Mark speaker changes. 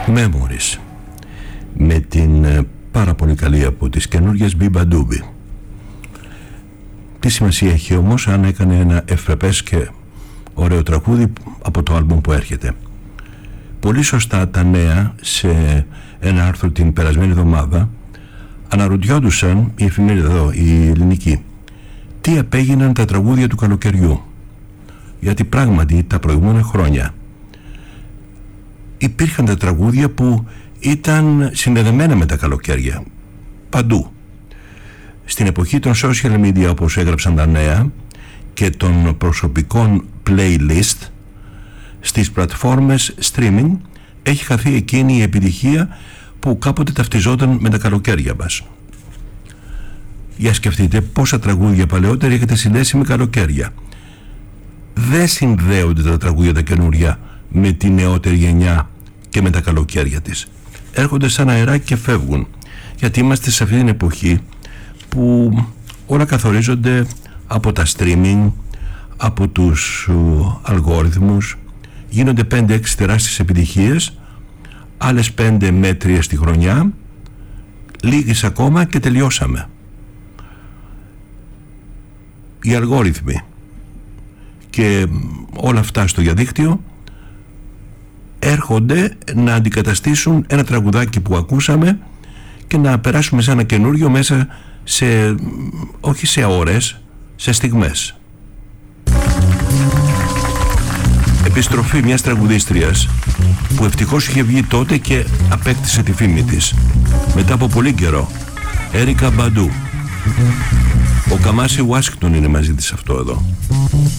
Speaker 1: Memories, με την πάρα πολύ καλή από τις καινούργιες Biba Doobie. Τι σημασία έχει όμως αν έκανε ένα ευπρεπές και ωραίο τραγούδι από το άλμπουμ που έρχεται? Πολύ σωστά τα νέα, σε ένα άρθρο την περασμένη εβδομάδα, αναρωτιόντουσαν, η εφημερίδα εδώ, η ελληνική, τι απέγιναν τα τραγούδια του καλοκαιριού. Γιατί πράγματι τα προηγούμενα χρόνια υπήρχαν τα τραγούδια που ήταν συνδεδεμένα με τα καλοκαίρια παντού. Στην εποχή των social media, όπως έγραψαν τα νέα, και των προσωπικών playlist στις πλατφόρμες streaming, έχει χαθεί εκείνη η επιτυχία που κάποτε ταυτιζόταν με τα καλοκαίρια μας. Για σκεφτείτε πόσα τραγούδια παλαιότερα έχετε συνδέσει με καλοκαίρια. Δεν συνδέονται τα τραγούδια τα καινούρια με τη νεότερη γενιά και με τα καλοκαίρια της. Έρχονται σαν αεράκι και φεύγουν, γιατί είμαστε σε αυτή την εποχή που όλα καθορίζονται από τα streaming, από τους αλγόριθμους. Γίνονται 5-6 τεράστιες επιτυχίες, άλλες 5 μέτριες τη χρονιά, λίγες ακόμα και τελειώσαμε. Οι αλγόριθμοι και όλα αυτά στο διαδίκτυο έρχονται να αντικαταστήσουν ένα τραγουδάκι που ακούσαμε και να περάσουμε σε ένα καινούριο μέσα σε, όχι σε ώρες, σε στιγμές. Επιστροφή μιας τραγουδίστριας που ευτυχώς είχε βγει τότε και απέκτησε τη φήμη της μετά από πολύ καιρό. Έρικα Μπαντού. Ο Καμάσι Ουάσιγκτον είναι μαζί της αυτό εδώ.